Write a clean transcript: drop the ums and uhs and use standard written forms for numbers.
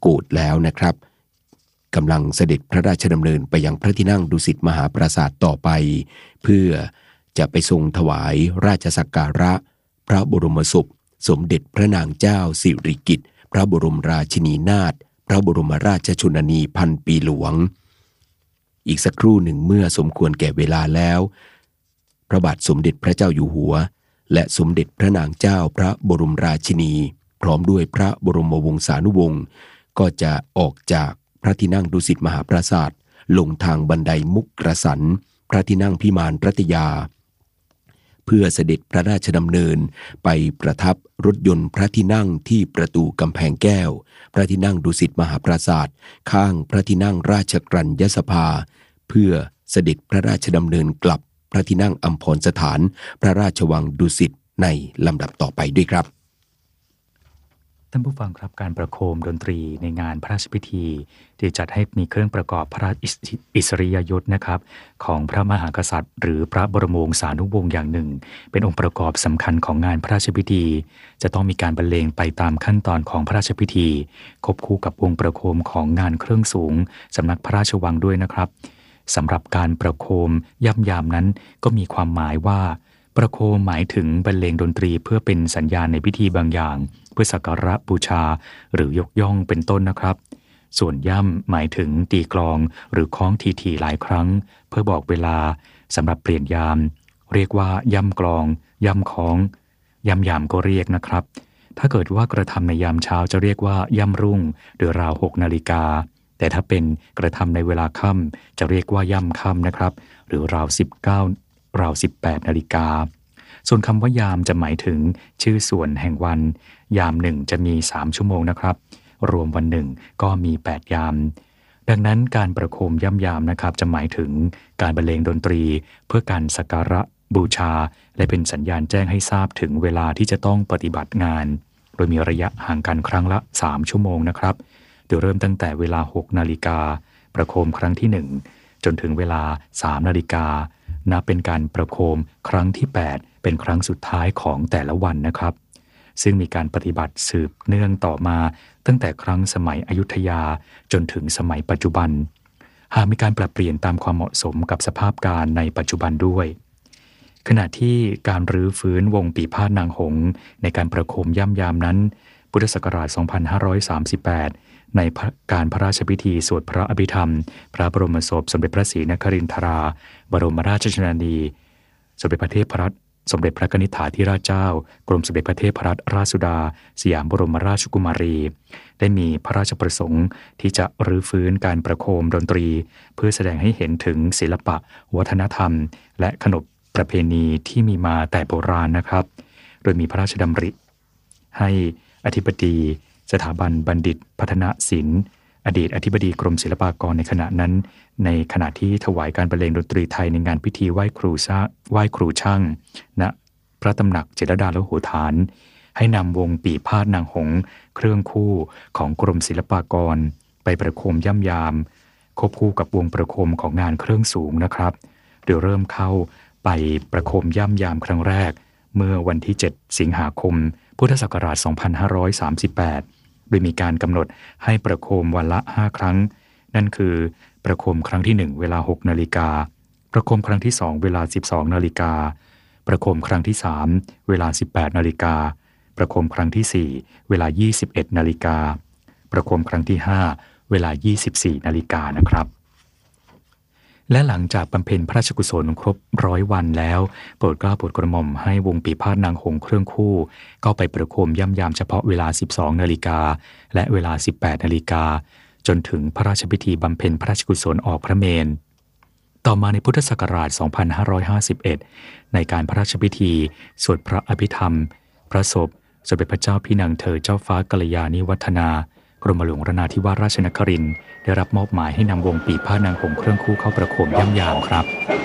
โกฐแล้วนะครับกำลังเสด็จพระราชดำเนินไปยังพระที่นั่งดุสิตมหาปราสาทต่อไปเพื่อจะไปทรงถวายราชสักการะพระบรมศพสมเด็จพระนางเจ้าสิริกิติ์พระบรมราชินีนาถพระบรมราชชนนีพันปีหลวงอีกสักครู่หนึ่งเมื่อสมควรแก่เวลาแล้วพระบาทสมเด็จพระเจ้าอยู่หัวและสมเด็จพระนางเจ้าพระบรมราชินีพร้อมด้วยพระบรมวงศานุวงศ์ก็จะออกจากพระที่นั่งดุสิตมหาปราสาทลงทางบันไดมุกกสันพระที่นั่งพิมานรัตยาเพื่อเสด็จพระราชดำเนินไปประทับรถยนต์พระที่นั่งที่ประตูกำแพงแก้วพระที่นั่งดุสิตมหาปราสาทข้างพระที่นั่งราชกรัญญสภาเพื่อเสด็จพระราชดำเนินกลับพระที่นั่งอัมพรสถานพระราชวังดุสิตในลำดับต่อไปด้วยครับท่านผู้ฟังครับการประโคมดนตรีในงานพระราชพิธีที่จัดให้มีเครื่องประกอบพระราชอิสริยยศนะครับของพระมหากษัตริย์หรือพระบรมวงศานุวงศ์อย่างหนึ่งเป็นองค์ประกอบสำคัญของงานพระราชพิธีจะต้องมีการบรรเลงไปตามขั้นตอนของพระราชพิธีควบคู่กับวงประโคมของงานเครื่องสูงสำนักพระราชวังด้วยนะครับสำหรับการประโคมย่ำยามนั้นก็มีความหมายว่าประโคมหมายถึงบรรเลงดนตรีเพื่อเป็นสัญญาณในพิธีบางอย่างเพื่อสักการะบูชาหรือยกย่องเป็นต้นนะครับส่วนย่ำหมายถึงตีกลองหรือคล้องทีๆหลายครั้งเพื่อบอกเวลาสำหรับเปลี่ยนยามเรียกว่าย่ำกลองย่ำคล้องย่ำยามก็เรียกนะครับถ้าเกิดว่ากระทำในยามเช้าจะเรียกว่าย่ำรุ่งโดยราว6 นาฬิกาแต่ถ้าเป็นกระทำในเวลาค่ำจะเรียกว่าย่ำค่ำนะครับหรือราว19ราว18 นาฬิกาส่วนคำว่ายามจะหมายถึงชื่อส่วนแห่งวันยามหนึ่งจะมี3 ชั่วโมงนะครับรวมวันหนึ่งก็มี8 ยามดังนั้นการประโคมย่ำยามนะครับจะหมายถึงการบรรเลงดนตรีเพื่อการสักการะบูชาและเป็นสัญญาณแจ้งให้ทราบถึงเวลาที่จะต้องปฏิบัติงานโดยมีระยะห่างกันครั้งละ3 ชั่วโมงนะครับโดยเริ่มตั้งแต่เวลา6 นาฬิกาประโคมครั้งที่1จนถึงเวลา3 นาฬิกานับเป็นการประโคมครั้งที่8เป็นครั้งสุดท้ายของแต่ละวันนะครับซึ่งมีการปฏิบัติสืบเนื่องต่อมาตั้งแต่ครั้งสมัยอยุธยาจนถึงสมัยปัจจุบันหากมีการปรับเปลี่ยนตามความเหมาะสมกับสภาพการในปัจจุบันด้วยขณะที่การรื้อฟื้นวงปีพาทย์นางหงส์ในการประโคมย่ำยามนั้นพุทธศักราช 2538 ในการพระราชพิธีสวดพระอภิธรรมพระบรมศพสมเด็จพระศรีนครินทราบรมราชชนนีสมเด็จพระเทพรัตนสมเด็จพระนิธิถาธิราชเจ้ากรมสมเด็จพระเทพรัตนราชสุดาสยามบรมราชกุมารีได้มีพระราชประสงค์ที่จะรื้อฟื้นการประโคมดนตรีเพื่อแสดงให้เห็นถึงศิลปะวัฒนธรรมและขนบประเพณีที่มีมาแต่โบราณนะครับโดยมีพระราชดำริให้อธิบดีสถาบันบัณฑิตพัฒนศิลป์อดีตอธิบดีกรมศิลปากรในขณะนั้นในขณะที่ถวายการบรรเลงดนตรีไทยในงานพิธีไหว้ครูช่างณพระตำหนักเจษฎาลโหฐานให้นำวงปีพาทย์นางหงส์เครื่องคู่ของกรมศิลปากรไปประโคมย่ำยามควบคู่กับวงประโคมของงานเครื่องสูงนะครับโดยเริ่มเข้าไปประโคมย่ำยามครั้งแรกเมื่อวันที่7 สิงหาคมพุทธศักราช 2538 โดยมีการกำหนดให้ประโคมวันละ5 ครั้งนั่นคือประโคมครั้งที่1เวลา6 นาฬิกาประโคมครั้งที่2เวลา12 นาฬิกาประโคมครั้งที่3เวลา18 นาฬิกาประโคมครั้งที่4เวลา21 นาฬิกาประโคมครั้งที่5เวลา24 นาฬิกานะครับและหลังจากบำเพ็ญพระราชกุศลครบ100 วันแล้วโปรดเกล้าโปรดกระหม่อมให้วงปีพาทย์นางหงส์เครื่องคู่ก็ไปประโคมย่ำยามเฉพาะเวลา12 นาฬิกาและเวลา18 นาฬิกาจนถึงพระราชพิธีบำเพ็ญพระราชกุศลออกพระเมรุต่อมาในพุทธศักราช 2551 ในการพระราชพิธีสวดพระอภิธรรมพระศพสมเด็จพระเจ้าพี่นางเธอเจ้าฟ้ากัลยาณิวัฒนากรมหลวงราธิวาสราชนครินทร์ได้รับมอบหมายให้นำวงปีพาทย์นางหงส์เครื่องคู่เข้าประโคมย่ำยามครับ